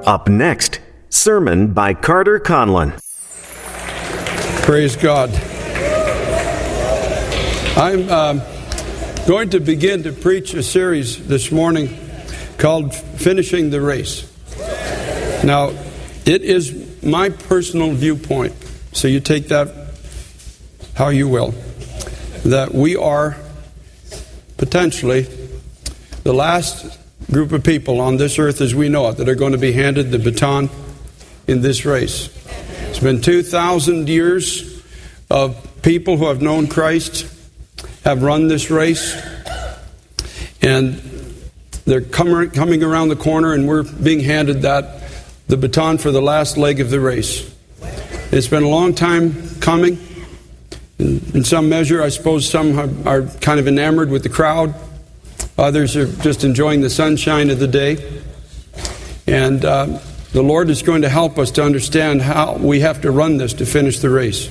Up next, sermon by Carter Conlon. Praise God. I'm going to begin to preach a series this morning called Finishing the Race. Now, it is my personal viewpoint, so you take that how you will, that we are potentially the last group of people on this earth as we know it that are going to be handed the baton in this race. It's been 2,000 years of people who have known Christ have run this race, and they're coming around the corner, and we're being handed the baton for the last leg of the race. It's been a long time coming. In some measure, I suppose some are kind of enamored with the crowd. Others are just enjoying the sunshine of the day. And the Lord is going to help us to understand how we have to run this to finish the race.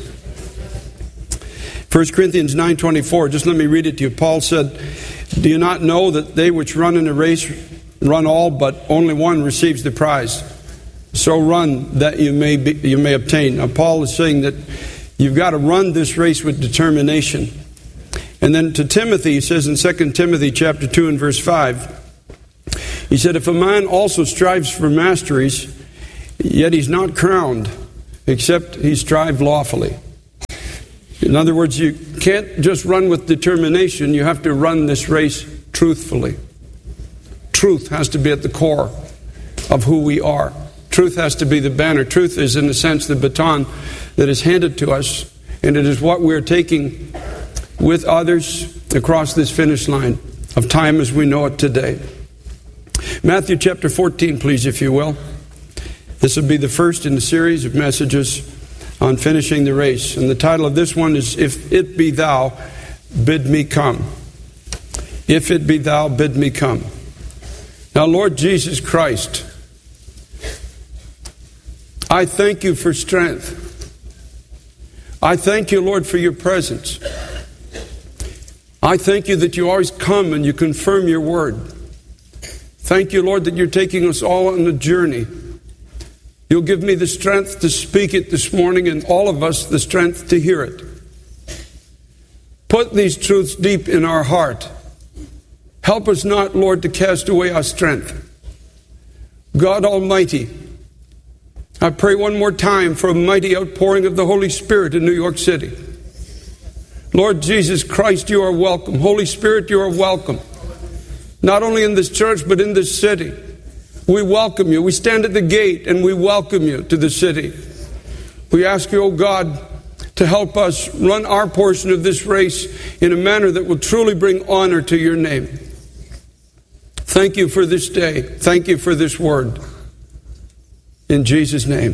1 Corinthians 9:24, just let me read it to you. Paul said, "Do you not know that they which run in a race run all, but only one receives the prize? So run that you may obtain." Now, Paul is saying that you've got to run this race with determination. And then to Timothy, he says in 2 Timothy chapter 2 and verse 5, he said, "If a man also strives for masteries, yet he's not crowned, except he strive lawfully." In other words, you can't just run with determination. You have to run this race truthfully. Truth has to be at the core of who we are. Truth has to be the banner. Truth is, in a sense, the baton that is handed to us, and it is what we're taking with others across this finish line of time as we know it today. Matthew chapter 14, please, if you will. This will be the first in the series of messages on finishing the race. And the title of this one is, "If it be thou, bid me come." If it be thou, bid me come. Now, Lord Jesus Christ, I thank you for strength. I thank you, Lord, for your presence. I thank you that you always come and you confirm your word. Thank you, Lord, that you're taking us all on a journey. You'll give me the strength to speak it this morning, and all of us the strength to hear it. Put these truths deep in our heart. Help us not, Lord, to cast away our strength. God Almighty, I pray one more time for a mighty outpouring of the Holy Spirit in New York City. Lord Jesus Christ, you are welcome. Holy Spirit, you are welcome. Not only in this church, but in this city. We welcome you. We stand at the gate and we welcome you to the city. We ask you, O God, to help us run our portion of this race in a manner that will truly bring honor to your name. Thank you for this day. Thank you for this word. In Jesus' name.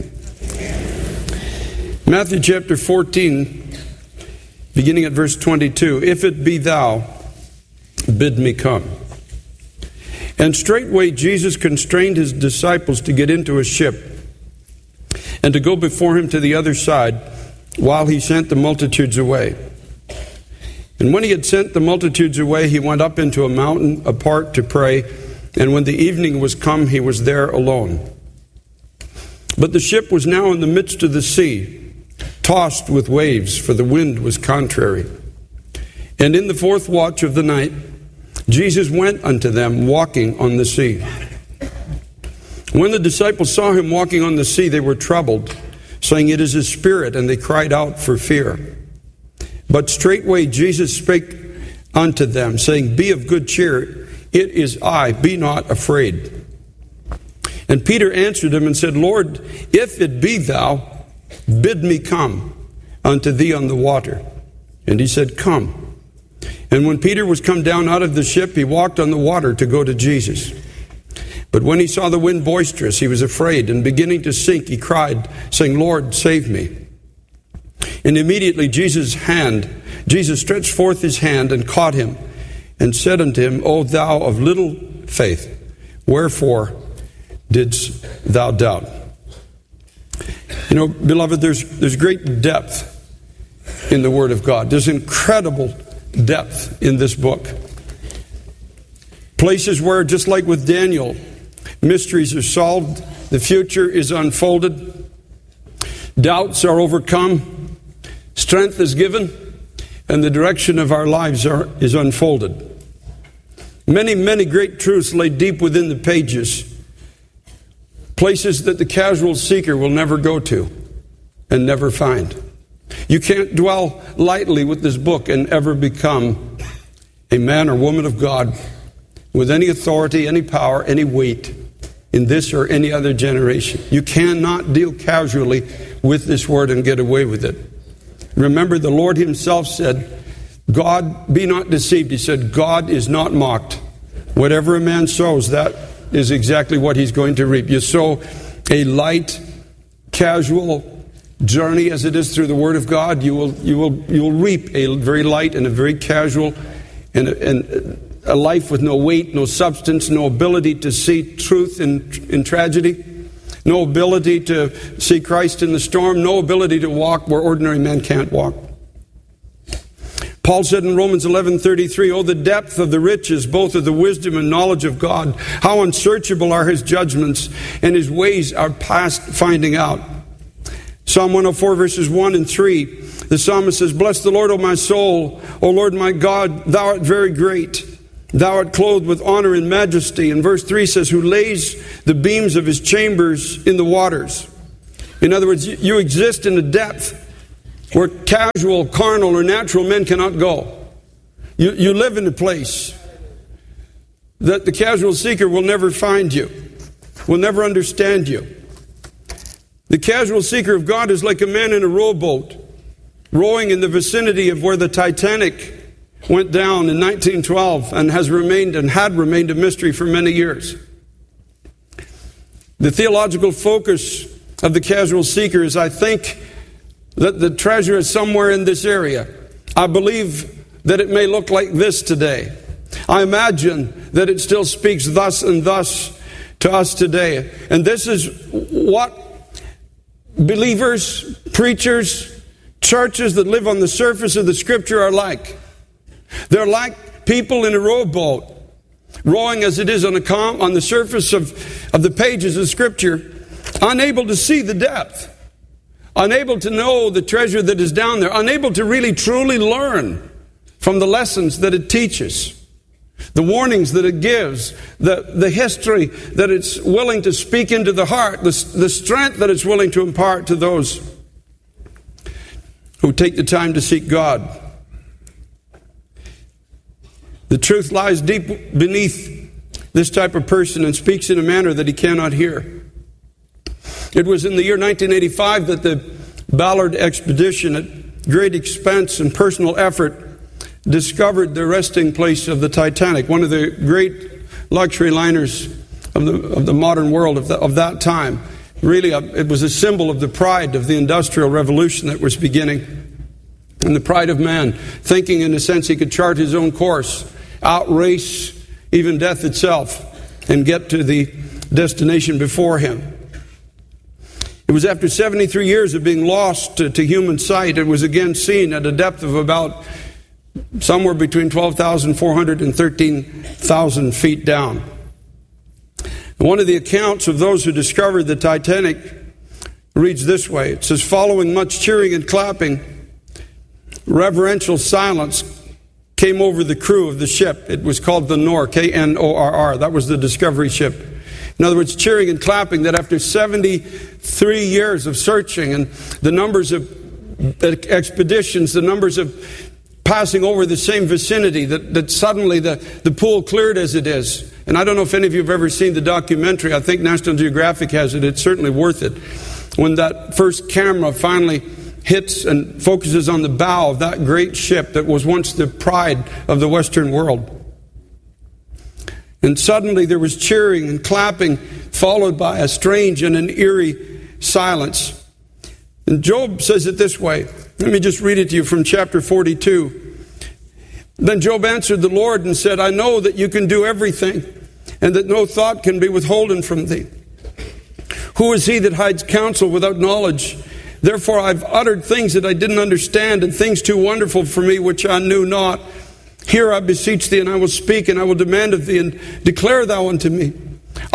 Matthew chapter 14, beginning at verse 22. "If it be thou, bid me come." And straightway Jesus constrained his disciples to get into a ship and to go before him to the other side while he sent the multitudes away. And when he had sent the multitudes away, he went up into a mountain apart to pray. And when the evening was come, he was there alone. But the ship was now in the midst of the sea, tossed with waves, for the wind was contrary. And in the fourth watch of the night, Jesus went unto them, walking on the sea. When the disciples saw him walking on the sea, they were troubled, saying, "It is a spirit," and they cried out for fear. But straightway Jesus spake unto them, saying, "Be of good cheer, it is I, be not afraid." And Peter answered him and said, "Lord, if it be thou, bid me come unto thee on the water." And he said, "Come." And when Peter was come down out of the ship, he walked on the water to go to Jesus. But when he saw the wind boisterous, he was afraid, and beginning to sink, he cried, saying, "Lord, save me." And immediately Jesus stretched forth his hand and caught him, and said unto him, "O thou of little faith, wherefore didst thou doubt?" You know, beloved, there's great depth in the Word of God. There's incredible depth in this book. Places where, just like with Daniel, Mysteries are solved. The future is unfolded. Doubts are overcome. Strength is given. And the direction of our lives is unfolded. Many, many great truths lay deep within the pages. Places that the casual seeker will never go to and never find. You can't dwell lightly with this book and ever become a man or woman of God with any authority, any power, any weight in this or any other generation. You cannot deal casually with this word and get away with it. Remember, the Lord himself said, God, be not deceived. He said, God is not mocked. Whatever a man sows, that is exactly what he's going to reap. You sow a light, casual journey as it is through the Word of God, you will reap a very light and a very casual and a life with no weight, no substance, no ability to see truth in tragedy, no ability to see Christ in the storm, no ability to walk where ordinary men can't walk. Paul said in Romans 11:33, "Oh, the depth of the riches, both of the wisdom and knowledge of God. How unsearchable are his judgments, and his ways are past finding out." Psalm 104 verses 1 and 3, the psalmist says, "Bless the Lord, O my soul. O Lord my God, thou art very great. Thou art clothed with honor and majesty." And verse 3 says, "Who lays the beams of his chambers in the waters." In other words, you exist in a depth where casual, carnal, or natural men cannot go. You live in a place that the casual seeker will never find you, will never understand you. The casual seeker of God is like a man in a rowboat, rowing in the vicinity of where the Titanic went down in 1912 and had remained a mystery for many years. The theological focus of the casual seeker is, I think, that the treasure is somewhere in this area. I believe that it may look like this today. I imagine that it still speaks thus and thus to us today. And this is what believers, preachers, churches that live on the surface of the Scripture are like. They're like people in a rowboat, rowing as it is on the surface of the pages of Scripture, unable to see the depth, unable to know the treasure that is down there, unable to really truly learn from the lessons that it teaches, the warnings that it gives, the history that it's willing to speak into the heart, the strength that it's willing to impart to those who take the time to seek God. The truth lies deep beneath this type of person and speaks in a manner that he cannot hear. It was in the year 1985 that the Ballard expedition, at great expense and personal effort, discovered the resting place of the Titanic, one of the great luxury liners of the modern world of that time. Really, it was a symbol of the pride of the Industrial Revolution that was beginning, and the pride of man, thinking in a sense he could chart his own course, outrace even death itself, and get to the destination before him. It was after 73 years of being lost to human sight, it was again seen at a depth of about somewhere between 12,400 and 13,000 feet down. One of the accounts of those who discovered the Titanic reads this way. It says, "Following much cheering and clapping, reverential silence came over the crew of the ship." It was called the Knorr, K-N-O-R-R. That was the discovery ship. In other words, cheering and clapping that after 73 years of searching and the numbers of expeditions, the numbers of passing over the same vicinity, that suddenly the pool cleared as it is. And I don't know if any of you have ever seen the documentary. I think National Geographic has it. It's certainly worth it. When that first camera finally hits and focuses on the bow of that great ship that was once the pride of the Western world. And suddenly there was cheering and clapping, followed by a strange and an eerie silence. And Job says it this way. Let me just read it to you from chapter 42. "Then Job answered the Lord and said, I know that you can do everything, and that no thought can be withholden from thee. Who is he that hides counsel without knowledge? Therefore I've uttered things that I didn't understand, and things too wonderful for me which I knew not. Hear, I beseech thee, and I will speak, and I will demand of thee, and declare thou unto me.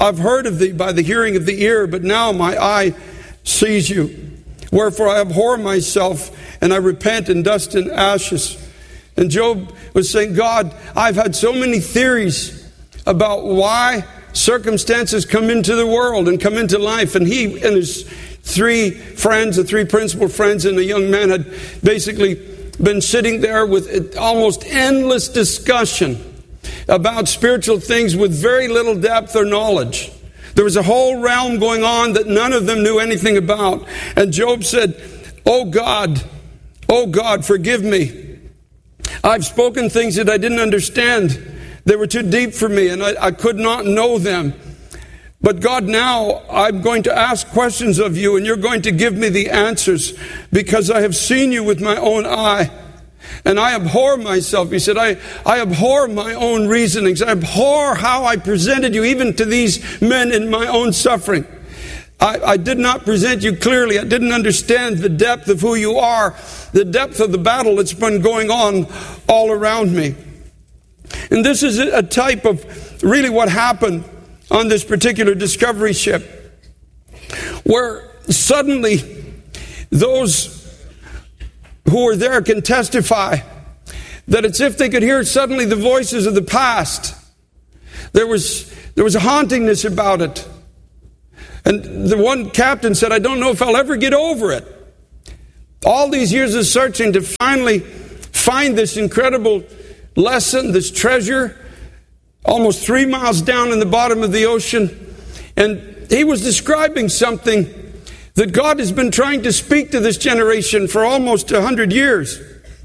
I've heard of thee by the hearing of the ear, but now my eye sees you. Wherefore I abhor myself, and I repent in dust and ashes. And Job was saying, God, I've had so many theories about why circumstances come into the world and come into life. And he and his three friends, the three principal friends and a young man, had basically been sitting there with almost endless discussion about spiritual things with very little depth or knowledge. There was a whole realm going on that none of them knew anything about. And Job said, oh God, forgive me. I've spoken things that I didn't understand. They were too deep for me, and I could not know them. But God, now I'm going to ask questions of you, and you're going to give me the answers, because I have seen you with my own eye. And I abhor myself. He said, I abhor my own reasonings. I abhor how I presented you, even to these men in my own suffering. I did not present you clearly. I didn't understand the depth of who you are, the depth of the battle that's been going on all around me. And this is a type of really what happened on this particular discovery ship, where suddenly those who were there can testify that it's if they could hear suddenly the voices of the past. There was a hauntingness about it. And the one captain said, I don't know if I'll ever get over it. All these years of searching to finally find this incredible lesson, this treasure, almost 3 miles down in the bottom of the ocean. And he was describing something that God has been trying to speak to this generation for almost 100 years.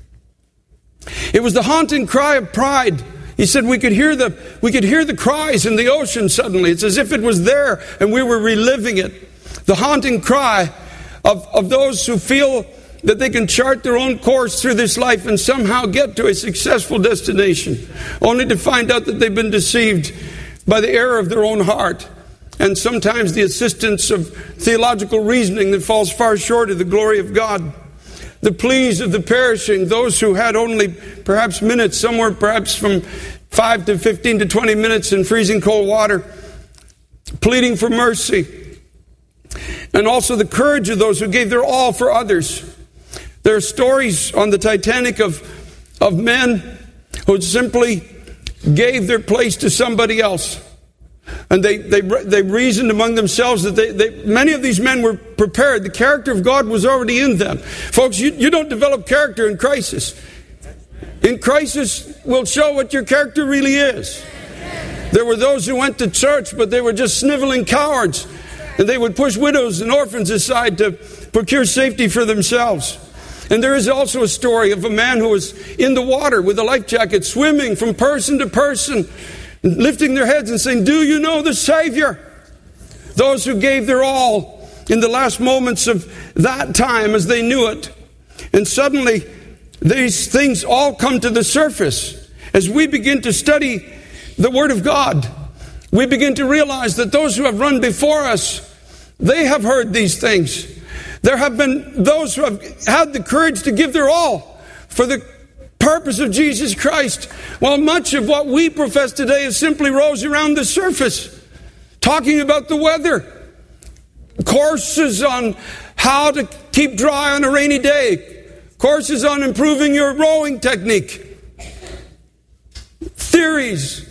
It was the haunting cry of pride. He said we could hear the cries in the ocean suddenly. It's as if it was there and we were reliving it. The haunting cry of those who feel that they can chart their own course through this life and somehow get to a successful destination, only to find out that they've been deceived by the error of their own heart. And sometimes the assistance of theological reasoning that falls far short of the glory of God. The pleas of the perishing, those who had only perhaps minutes, somewhere perhaps from 5 to 15 to 20 minutes in freezing cold water, pleading for mercy. And also the courage of those who gave their all for others. There are stories on the Titanic of men who simply gave their place to somebody else. And they reasoned among themselves that many of these men were prepared. The character of God was already in them. Folks, you don't develop character in crisis. In crisis will show what your character really is. There were those who went to church, but they were just sniveling cowards. And they would push widows and orphans aside to procure safety for themselves. And there is also a story of a man who was in the water with a life jacket, swimming from person to person, lifting their heads and saying, do you know the Savior? Those who gave their all in the last moments of that time as they knew it. And suddenly these things all come to the surface. As we begin to study the Word of God, we begin to realize that those who have run before us, they have heard these things. There have been those who have had the courage to give their all for the purpose of Jesus Christ, while much of what we profess today is simply rose around the surface, talking about the weather, courses on how to keep dry on a rainy day, courses on improving your rowing technique, theories,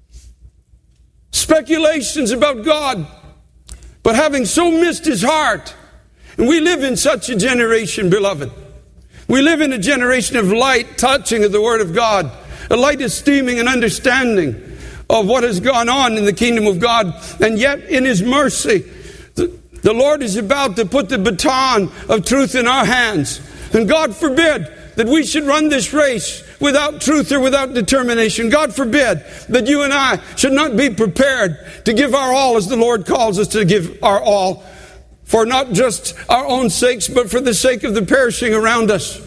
speculations about God, but having so missed His heart. And we live in such a generation, beloved. We live in a generation of light touching of the Word of God, a light esteeming and understanding of what has gone on in the kingdom of God. And yet in His mercy, the Lord is about to put the baton of truth in our hands. And God forbid that we should run this race without truth or without determination. God forbid that you and I should not be prepared to give our all as the Lord calls us to give our all, for not just our own sakes, but for the sake of the perishing around us.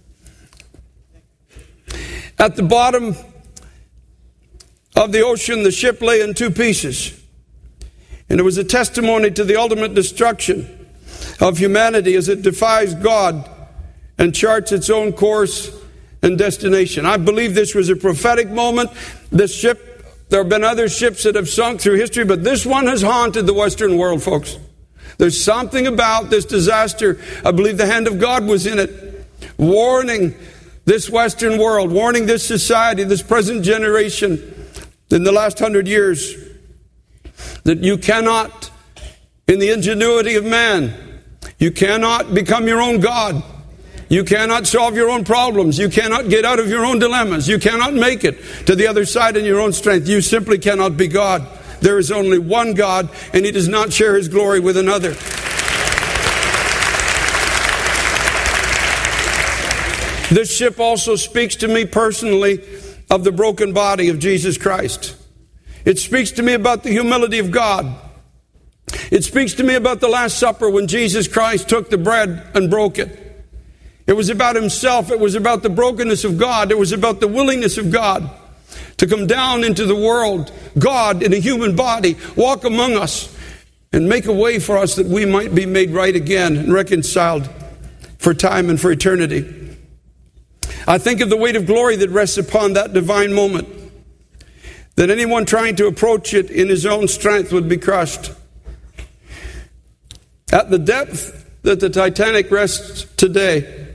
At the bottom of the ocean, the ship lay in two pieces. And it was a testimony to the ultimate destruction of humanity as it defies God and charts its own course and destination. I believe this was a prophetic moment. This ship There have been other ships that have sunk through history, but this one has haunted the Western world, folks. There's something about this disaster. I believe the hand of God was in it, warning this Western world, warning this society, this present generation in the last 100 years, that you cannot, in the ingenuity of man, you cannot become your own God. You cannot solve your own problems. You cannot get out of your own dilemmas. You cannot make it to the other side in your own strength. You simply cannot be God. There is only one God, and He does not share His glory with another. This ship also speaks to me personally of the broken body of Jesus Christ. It speaks to me about the humility of God. It speaks to me about the Last Supper when Jesus Christ took the bread and broke it. It was about Himself. It was about the brokenness of God. It was about the willingness of God to come down into the world, God in a human body, walk among us and make a way for us that we might be made right again and reconciled for time and for eternity. I think of the weight of glory that rests upon that divine moment, that anyone trying to approach it in his own strength would be crushed. At the depth that the Titanic rests today,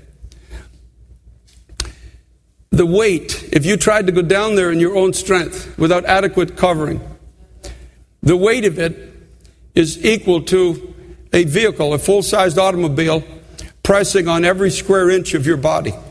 the weight, if you tried to go down there in your own strength without adequate covering, the weight of it is equal to a vehicle, a full-sized automobile, pressing on every square inch of your body.